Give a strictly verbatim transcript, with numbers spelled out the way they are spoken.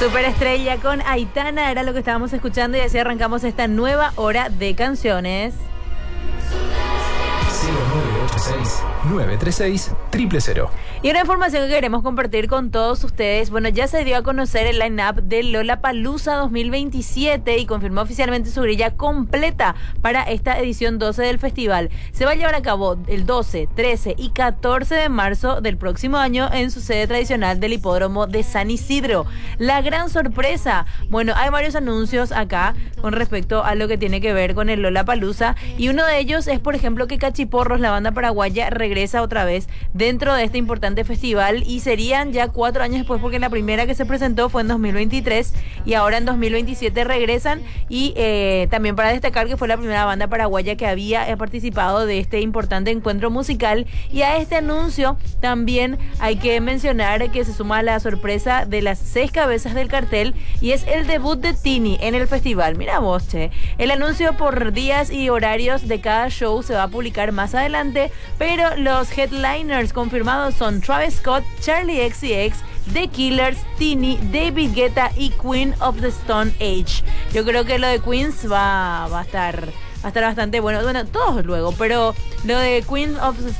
Superestrella con Aitana era lo que estábamos escuchando y así arrancamos esta nueva hora de canciones. cero nueve ocho seis, nueve tres seis, cero cero cero. Y una información que queremos compartir con todos ustedes. Bueno, ya se dio a conocer el line-up de Lollapalooza dos mil veintisiete y confirmó oficialmente su grilla completa para esta edición doce del festival. Se va a llevar a cabo el doce, trece y catorce de marzo del próximo año en su sede tradicional del hipódromo de San Isidro. La gran sorpresa, bueno, hay varios anuncios acá con respecto a lo que tiene que ver con el Lollapalooza y uno de ellos es, por ejemplo, que Cachiporros, la banda paraguaya, regresa otra vez dentro de este importante festival y serían ya cuatro años después porque la primera que se presentó fue en dos mil veintitrés y ahora en dos mil veintisiete regresan y eh, también para destacar que fue la primera banda paraguaya que había eh, participado de este importante encuentro musical. Y a este anuncio también hay que mencionar que se suma la sorpresa de las seis cabezas del cartel y es el debut de Tini en el festival. Mira vos, che. El anuncio por días y horarios de cada show se va a publicar más adelante, pero los headliners confirmados son Travis Scott, Charlie X C X, The Killers, Tini, David Guetta y Queen of the Stone Age. Yo creo que lo de Queens va, va a estar va a estar bastante bueno. Bueno, todos luego, pero lo de Queen of the